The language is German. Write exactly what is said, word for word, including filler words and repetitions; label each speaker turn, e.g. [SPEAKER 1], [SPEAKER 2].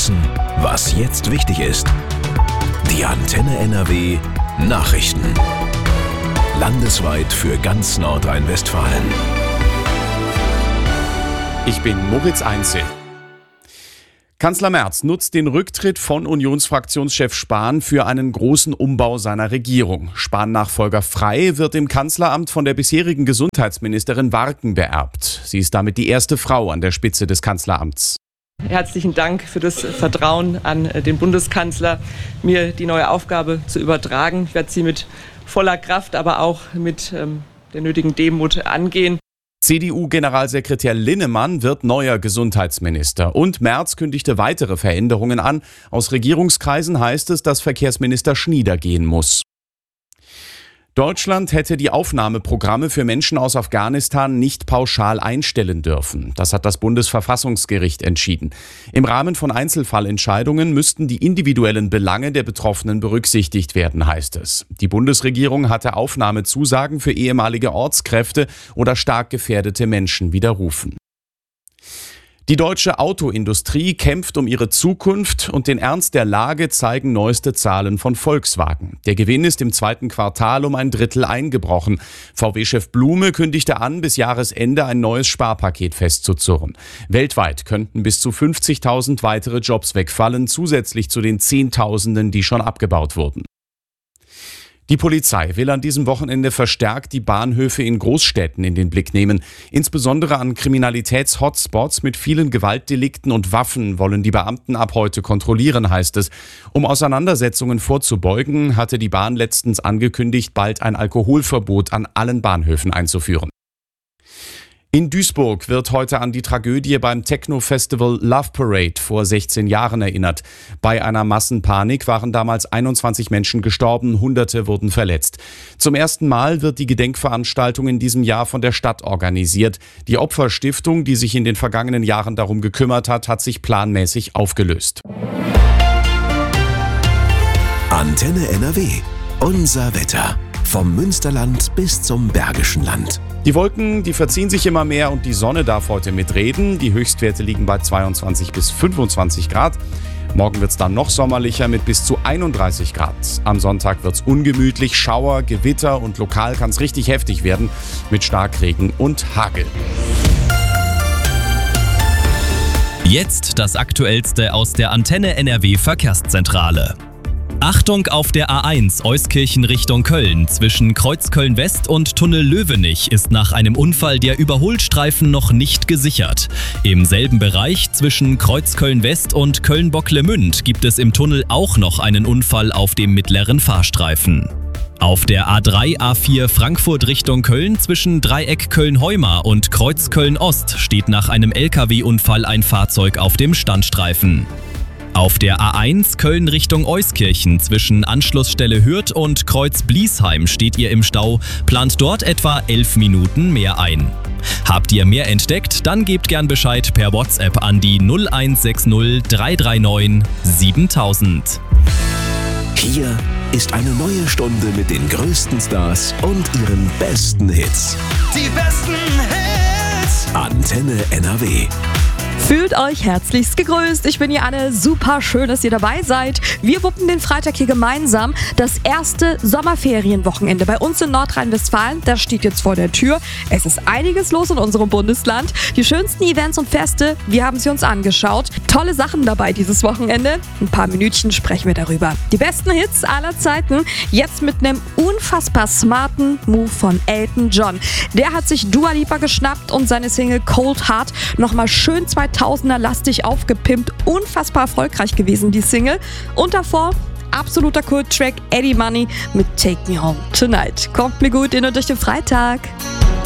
[SPEAKER 1] wissen, was jetzt wichtig ist. Die Antenne N R W Nachrichten. Landesweit für ganz Nordrhein-Westfalen.
[SPEAKER 2] Ich bin Moritz Einzel. Kanzler Merz nutzt den Rücktritt von Unionsfraktionschef Spahn für einen großen Umbau seiner Regierung. Spahn-Nachfolger Frey wird im Kanzleramt von der bisherigen Gesundheitsministerin Warken beerbt. Sie ist damit die erste Frau an der Spitze des Kanzleramts.
[SPEAKER 3] Herzlichen Dank für das Vertrauen an den Bundeskanzler, mir die neue Aufgabe zu übertragen. Ich werde sie mit voller Kraft, aber auch mit ähm, der nötigen Demut angehen.
[SPEAKER 2] C D U-Generalsekretär Linnemann wird neuer Gesundheitsminister und Merz kündigte weitere Veränderungen an. Aus Regierungskreisen heißt es, dass Verkehrsminister Schnieder gehen muss. Deutschland hätte die Aufnahmeprogramme für Menschen aus Afghanistan nicht pauschal einstellen dürfen. Das hat das Bundesverfassungsgericht entschieden. Im Rahmen von Einzelfallentscheidungen müssten die individuellen Belange der Betroffenen berücksichtigt werden, heißt es. Die Bundesregierung hatte Aufnahmezusagen für ehemalige Ortskräfte oder stark gefährdete Menschen widerrufen. Die deutsche Autoindustrie kämpft um ihre Zukunft und den Ernst der Lage zeigen neueste Zahlen von Volkswagen. Der Gewinn ist im zweiten Quartal um ein Drittel eingebrochen. V W-Chef Blume kündigte an, bis Jahresende ein neues Sparpaket festzuzurren. Weltweit könnten bis zu fünfzigtausend weitere Jobs wegfallen, zusätzlich zu den Zehntausenden, die schon abgebaut wurden. Die Polizei will an diesem Wochenende verstärkt die Bahnhöfe in Großstädten in den Blick nehmen. Insbesondere an Kriminalitäts-Hotspots mit vielen Gewaltdelikten und Waffen wollen die Beamten ab heute kontrollieren, heißt es. Um Auseinandersetzungen vorzubeugen, hatte die Bahn letztens angekündigt, bald ein Alkoholverbot an allen Bahnhöfen einzuführen. In Duisburg wird heute an die Tragödie beim Techno-Festival Love Parade vor sechzehn Jahren erinnert. Bei einer Massenpanik waren damals einundzwanzig Menschen gestorben, Hunderte wurden verletzt. Zum ersten Mal wird die Gedenkveranstaltung in diesem Jahr von der Stadt organisiert. Die Opferstiftung, die sich in den vergangenen Jahren darum gekümmert hat, hat sich planmäßig aufgelöst.
[SPEAKER 1] Antenne N R W. Unser Wetter. Vom Münsterland bis zum Bergischen Land.
[SPEAKER 2] Die Wolken, die verziehen sich immer mehr und die Sonne darf heute mitreden. Die Höchstwerte liegen bei zweiundzwanzig bis fünfundzwanzig Grad. Morgen wird es dann noch sommerlicher mit bis zu einunddreißig Grad. Am Sonntag wird es ungemütlich, Schauer, Gewitter und lokal kann es richtig heftig werden mit Starkregen und Hagel.
[SPEAKER 4] Jetzt das Aktuellste aus der Antenne N R W Verkehrszentrale. Achtung auf der A eins Euskirchen Richtung Köln. Zwischen Kreuzköln West und Tunnel Löwenich ist nach einem Unfall der Überholstreifen noch nicht gesichert. Im selben Bereich zwischen Kreuzköln West und Köln-Bocklemünd gibt es im Tunnel auch noch einen Unfall auf dem mittleren Fahrstreifen. Auf der A drei A vier Frankfurt Richtung Köln zwischen Dreieck Köln-Heumar und Kreuz Köln-Ost steht nach einem L K W-Unfall ein Fahrzeug auf dem Standstreifen. Auf der A eins Köln Richtung Euskirchen zwischen Anschlussstelle Hürth und Kreuz Bliesheim steht ihr im Stau, plant dort etwa elf Minuten mehr ein. Habt ihr mehr entdeckt, dann gebt gern Bescheid per WhatsApp an die null eins sechs null drei drei neun siebentausend.
[SPEAKER 1] Hier ist eine neue Stunde mit den größten Stars und ihren besten Hits.
[SPEAKER 5] Die besten Hits!
[SPEAKER 1] Antenne N R W.
[SPEAKER 6] Fühlt euch herzlichst gegrüßt. Ich bin hier Anne. Super schön, dass ihr dabei seid. Wir wuppen den Freitag hier gemeinsam. Das erste Sommerferienwochenende bei uns in Nordrhein-Westfalen. Das steht jetzt vor der Tür. Es ist einiges los in unserem Bundesland. Die schönsten Events und Feste, wir haben sie uns angeschaut. Tolle Sachen dabei dieses Wochenende. Ein paar Minütchen sprechen wir darüber. Die besten Hits aller Zeiten. Jetzt mit einem unfassbar smarten Move von Elton John. Der hat sich Dua Lipa geschnappt und seine Single Cold Heart nochmal schön zweitausender lastig aufgepimpt. Unfassbar erfolgreich gewesen, die Single. Und davor absoluter Kult-Track Eddie Money mit Take Me Home Tonight. Kommt mir gut in und durch den Freitag.